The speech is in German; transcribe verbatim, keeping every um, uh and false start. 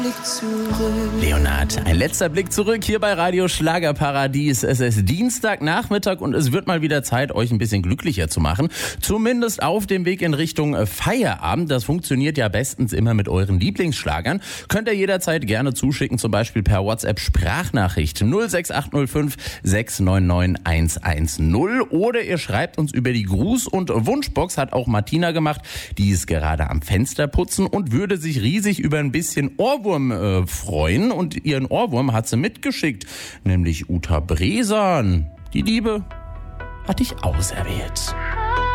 Leonard, ein letzter Blick zurück hier bei Radio Schlagerparadies. Es ist Dienstagnachmittag und es wird mal wieder Zeit, euch ein bisschen glücklicher zu machen. Zumindest auf dem Weg in Richtung Feierabend. Das funktioniert ja bestens immer mit euren Lieblingsschlagern. Könnt ihr jederzeit gerne zuschicken, zum Beispiel per WhatsApp-Sprachnachricht null sechs acht null fünf sechs neun neun eins eins null oder ihr schreibt uns über die Gruß- und Wunschbox, hat auch Martina gemacht. Die ist gerade am Fenster putzen und würde sich riesig über ein bisschen Ohrwurm äh, freuen, und ihren Ohrwurm hat sie mitgeschickt, nämlich Uta Bresan. Die Liebe hat dich auserwählt.